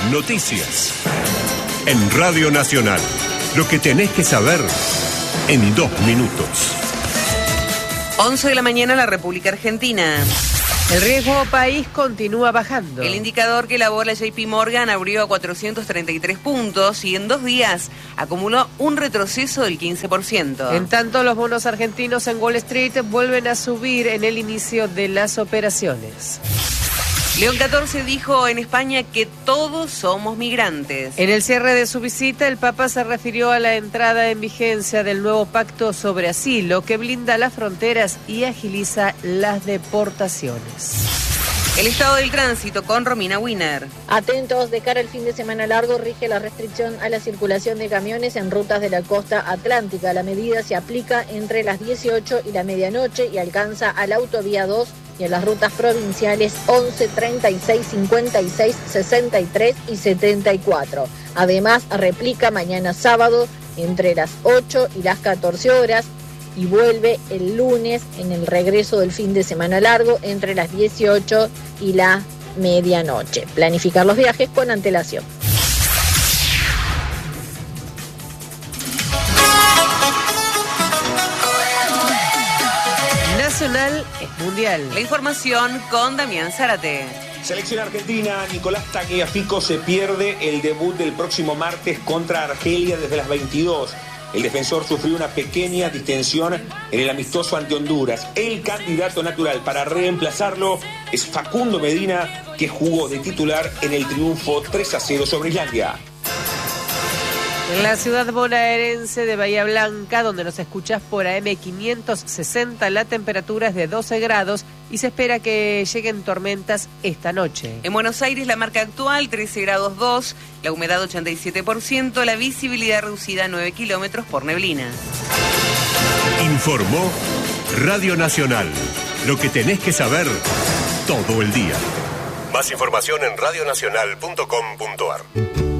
Noticias. En Radio Nacional. Lo que tenés que saber en 2 minutos. 11 de la mañana, la República Argentina. El riesgo país continúa bajando. El indicador que elabora JP Morgan abrió a 433 puntos y en 2 días acumuló un retroceso del 15%. En tanto, los bonos argentinos en Wall Street vuelven a subir en el inicio de las operaciones. León XIV dijo en España que todos somos migrantes. En el cierre de su visita, el Papa se refirió a la entrada en vigencia del nuevo pacto sobre asilo que blinda las fronteras y agiliza las deportaciones. El estado del tránsito con Romina Wiener. Atentos, de cara al fin de semana largo rige la restricción a la circulación de camiones en rutas de la costa atlántica. La medida se aplica entre las 18 y la medianoche y alcanza a la autovía 2 y en las rutas provinciales 11, 36, 56, 63 y 74. Además, replica mañana sábado entre las 8 y las 14 horas y vuelve el lunes en el regreso del fin de semana largo entre las 18 y la medianoche. Planificar los viajes con antelación. Nacional es mundial. La información con Damián Zárate. Selección argentina, Nicolás Tagliafico se pierde el debut del próximo martes contra Argelia desde las 22. El defensor sufrió una pequeña distensión en el amistoso ante Honduras. El candidato natural para reemplazarlo es Facundo Medina, que jugó de titular en el triunfo 3-0 sobre Islandia. En la ciudad bonaerense de Bahía Blanca, donde nos escuchás por AM 560, la temperatura es de 12 grados y se espera que lleguen tormentas esta noche. En Buenos Aires la marca actual 13 grados 2, la humedad 87%, la visibilidad reducida a 9 kilómetros por neblina. Informó Radio Nacional. Lo que tenés que saber todo el día. Más información en radionacional.com.ar.